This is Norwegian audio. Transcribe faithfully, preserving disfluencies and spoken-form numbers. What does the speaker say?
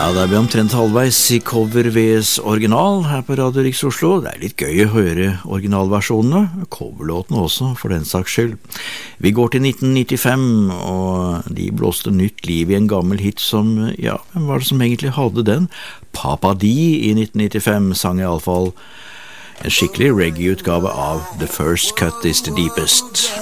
Ja, da er vi omtrent halvveis i cover vs original her på Radio Riks Oslo. Det er litt gøy å høre originalversjonene, coverlåtene også, for den saks skyld. Vi går til nitten nittifem, og de blåste nytt liv i en gammel hit som, ja, hvem var det som egentlig hadde den? Papa Dee i nitten nittifem sang i alle fall en skikkelig reggae-utgave av The First Cut is the Deepest.